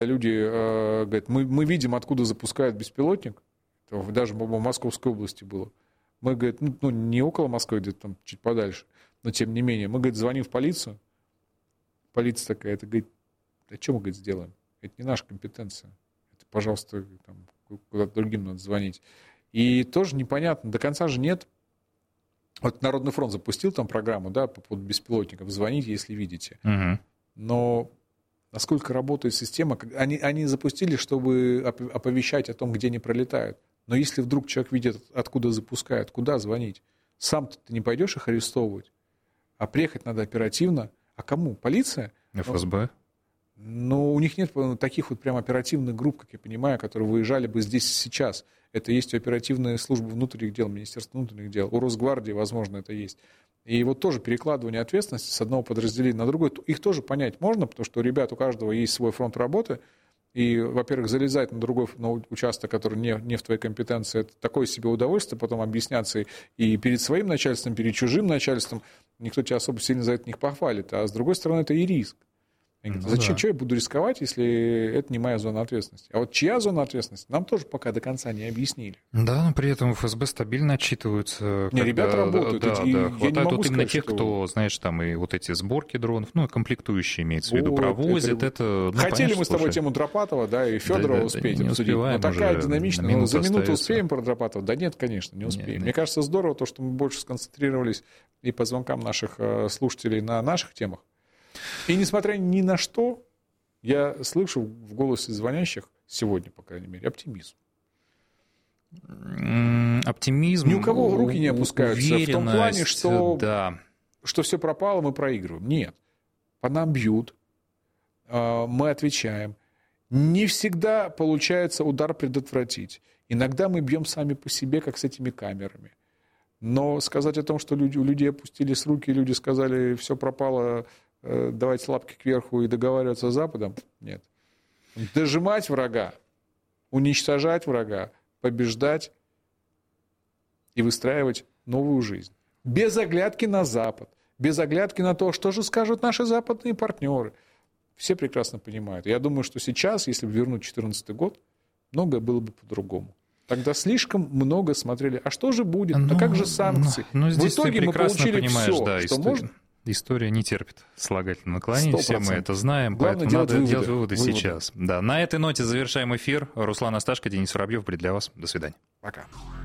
Люди говорят, мы видим, откуда запускают беспилотник. Даже в Московской области было. Мы, говорит, не около Москвы, где-то там чуть подальше, но тем не менее. Мы, говорит, звоним в полицию. Полиция такая, это, говорит, а что мы, говорит, сделаем? Это не наша компетенция. Это, пожалуйста, там, куда-то другим надо звонить. И тоже непонятно, до конца же нет. Вот Народный фронт запустил там программу, да, по поводу беспилотников. Звоните, если видите. Угу. Но насколько работает система? Они запустили, чтобы оповещать о том, где они пролетают. Но если вдруг человек видит, откуда запускают, куда звонить? Сам-то ты не пойдешь их арестовывать. А приехать надо оперативно. А кому? Полиция? ФСБ? Но у них нет таких вот прям оперативных групп, как я понимаю, которые выезжали бы здесь и сейчас. Это есть у оперативной службы внутренних дел, Министерства внутренних дел, у Росгвардии, возможно, это есть. И вот тоже перекладывание ответственности с одного подразделения на другое, их тоже понять можно, потому что у ребят, у каждого есть свой фронт работы, и, во-первых, залезать на другой участок, который не в твоей компетенции, это такое себе удовольствие, потом объясняться и перед своим начальством, перед чужим начальством, никто тебя особо сильно за это не похвалит, а с другой стороны, это и риск. Зачем, что я буду рисковать, если это не моя зона ответственности? А вот чья зона ответственности, нам тоже пока до конца не объяснили. Да, но при этом ФСБ стабильно отчитываются. Не, ребята работают. Да, хватает вот именно тех, кто, знаешь, там и вот эти сборки дронов, комплектующие, имеется в виду, провозят. Хотели мы с тобой тему Дропатова, да, и Федорова успеть обсудить. Но такая динамичная, за минуту успеем про Дропатова? Да нет, конечно, не успеем. Нет. Мне кажется, здорово то, что мы больше сконцентрировались и по звонкам наших слушателей на наших темах. И несмотря ни на что, я слышу в голосе звонящих сегодня, по крайней мере, оптимизм. Оптимизм. Ни у кого руки не опускаются в том плане, что все пропало, мы проигрываем. Нет. По нам бьют, мы отвечаем. Не всегда получается удар предотвратить. Иногда мы бьем сами по себе, как с этими камерами. Но сказать о том, что у людей опустились руки, люди сказали, все пропало, давать лапки кверху и договариваться с Западом? Нет. Дожимать врага, уничтожать врага, побеждать и выстраивать новую жизнь. Без оглядки на Запад, без оглядки на то, что же скажут наши западные партнеры. Все прекрасно понимают. Я думаю, что сейчас, если бы вернуть 2014 год, многое было бы по-другому. Тогда слишком много смотрели, а что же будет, а как же санкции? В итоге мы получили все, что можно. История не терпит слагательного наклонения, все мы это знаем, главное, поэтому надо делать выводы сейчас. Да. На этой ноте завершаем эфир. Руслан Асташко, Денис Воробьев были для вас. До свидания. Пока.